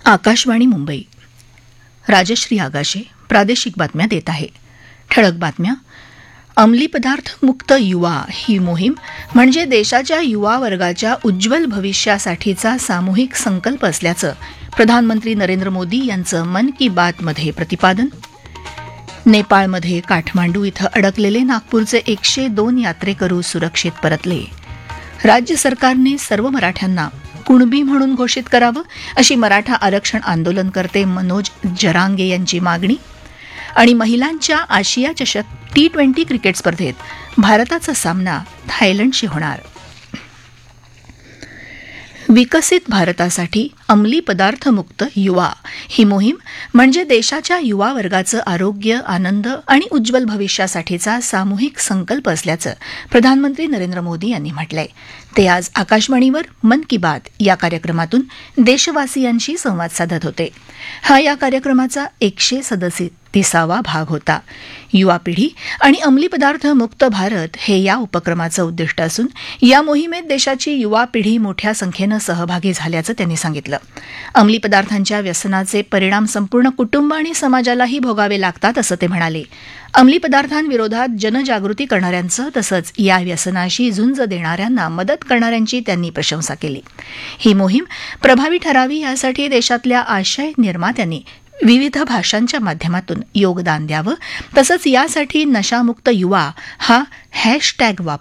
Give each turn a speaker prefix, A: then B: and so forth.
A: आकाशवाणी मुंबई. राजश्री आगाशे प्रादेशिक बातम्या देत आहे. ठळक बातम्या. अंमली पदार्थ मुक्त युवा ही मोहीम म्हणजे देशाच्या युवा वर्गाच्या उज्ज्वल भविष्यासाठीचा सामूहिक संकल्प असल्याचं प्रधानमंत्री नरेंद्र मोदी यांचं मन की बातमध्ये प्रतिपादन. नेपाळमध्ये काठमांडू इथं अडकलेले नागपूरचे 102 यात्रेकरू सुरक्षित परतले. राज्य सरकारने सर्व मराठ्यांना कुणबी म्हणून घोषित करावं अशी मराठा आरक्षण आंदोलनकर्ते मनोज जरांगे यांची मागणी. आणि महिलांच्या आशिया चषक T20 क्रिकेट स्पर्धेत भारताचा सामना थायलंडशी होणार. विकसित भारतासाठी अंमली पदार्थ मुक्त युवा ही मोहीम म्हणजे देशाच्या युवा वर्गाचं आरोग्य, आनंद आणि उज्ज्वल भविष्यासाठीचा सामूहिक संकल्प असल्याचं प्रधानमंत्री नरेंद्र मोदी यांनी म्हटलंय. ते आज आकाशवाणीवर मन की बात या कार्यक्रमातून देशवासियांशी संवाद साधत होते. हा या कार्यक्रमाचा 137वा भाग होता. युवा पिढी आणि अंमली पदार्थ मुक्त भारत हे या उपक्रमाचं उद्दिष्ट असून या मोहिमेत देशाची युवा पिढी मोठ्या संख्येनं सहभागी झाल्याचं त्यांनी सांगितलं. अंमली पदार्थांच्या व्यसनाचे परिणाम संपूर्ण कुटुंब आणि समाजालाही भोगावे लागतात असं ते म्हणाले. अंमली पदार्थांविरोधात जनजागृती करणाऱ्यांचं तसंच या व्यसनाशी झुंज देणाऱ्यांना मदत करणाऱ्यांची त्यांनी प्रशंसा केली. ही मोहीम प्रभावी ठरावी यासाठी देशातल्या आशय निर्मात्यांनी विविध भाषांच्या माध्यमातून योगदान द्यावं तसंच यासाठी नशामुक्त युवा हा हॅशटॅग